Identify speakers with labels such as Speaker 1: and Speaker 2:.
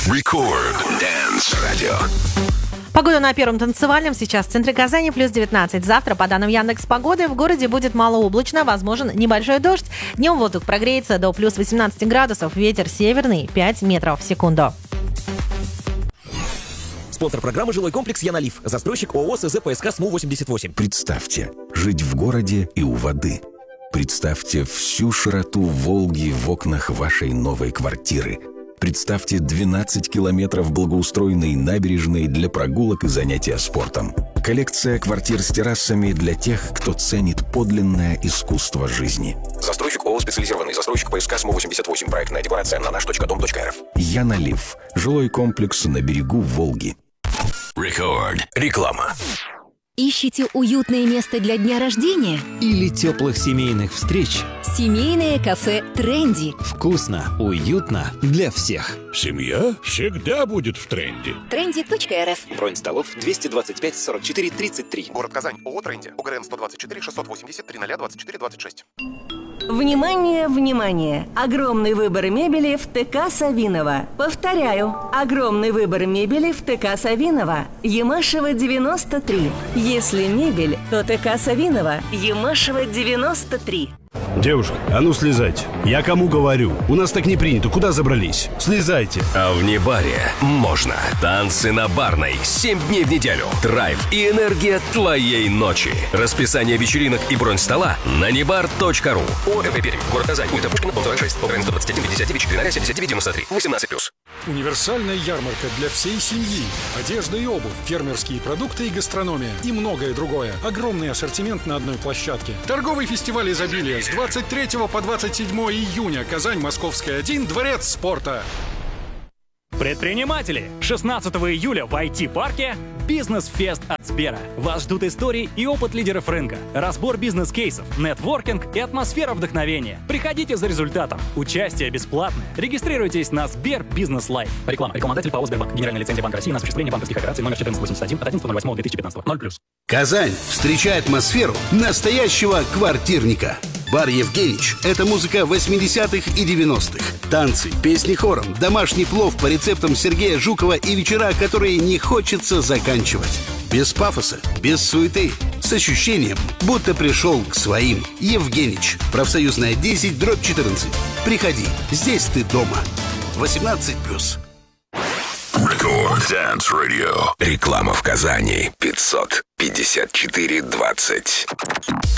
Speaker 1: Record Dance Radio.
Speaker 2: Погода на Первом танцевальном сейчас в центре Казани плюс 19. Завтра, по данным Яндекс.Погоды, в городе будет малооблачно, возможен небольшой дождь. Днем воздух прогреется до плюс 18 градусов, ветер северный 5 метров в секунду.
Speaker 3: Спонсор программы «Жилой комплекс Янолив». Застройщик ООО СЗ ПСК СМУ-88.
Speaker 1: Представьте, жить в городе и у воды. Представьте всю широту Волги в окнах вашей новой квартиры. Представьте 12 километров благоустроенной набережной для прогулок и занятия спортом. Коллекция квартир с террасами для тех, кто ценит подлинное искусство жизни.
Speaker 3: Застройщик ООО «Специализированный застройщик ПСК СМУ-88». Проектная декларация на наш.дом.рф.
Speaker 1: Янолив. Жилой комплекс на берегу Волги.
Speaker 3: Record. Реклама.
Speaker 4: Ищите уютное место для дня рождения?
Speaker 5: Или теплых семейных встреч?
Speaker 4: Семейное кафе «Тренди».
Speaker 5: Вкусно, уютно для всех.
Speaker 6: Семья всегда будет в тренде.
Speaker 4: Trendy.rf.
Speaker 3: Бронь столов 225 44 33.
Speaker 7: Город Казань. ООО «Тренди». УГРН 124 680 0024 26.
Speaker 8: Внимание, внимание! Огромный выбор мебели в ТК «Савиново». Повторяю, огромный выбор мебели в ТК «Савиново». Ямашева, 93. Если мебель, то ТК «Савиново». Ямашева, 93.
Speaker 6: Девушка, а ну слезайте. Я кому говорю? У нас так не принято. Куда забрались? Слезайте.
Speaker 9: А в Небаре можно. Танцы на Барной 7 дней в неделю. Драйв и энергия твоей ночи. Расписание вечеринок и бронь стола на nebar.ru. ОМВ Пермь. Город Казань. Улица Пушкина, дом 46. ОГРН 121 59 4 79 93. 18+.
Speaker 10: Универсальная ярмарка для всей семьи. Одежда и обувь, фермерские продукты и гастрономия. И многое другое. Огромный ассортимент на одной площадке. Торговый фестиваль изобилия с 23 по 27 июня. Казань, Московская, 1, Дворец спорта.
Speaker 11: Предприниматели! 16 июля в IT-парке «Бизнес-фест» от Сбера. Вас ждут истории и опыт лидеров рынка, разбор бизнес-кейсов, нетворкинг и атмосфера вдохновения. Приходите за результатом. Участие бесплатное. Регистрируйтесь на Сбер Бизнес Лайф. Реклама. Рекламодатель ПАО «Сбербанк». Генеральная лицензия Банка России на осуществление банковских операций номер 1481 от 11.08.2015. 0+.
Speaker 12: Казань. Встречай атмосферу настоящего квартирника. Бар «Евгенич» — это музыка 80-х и 90-х. Танцы, песни хором, домашний плов по рецептам Сергея Жукова и вечера, которые не хочется заканчивать. Без пафоса, без суеты, с ощущением, будто пришел к своим. «Евгенич», профсоюзная 10/14. Приходи, здесь ты дома. 18+.
Speaker 1: Record Dance Radio. Реклама в Казани 554 20.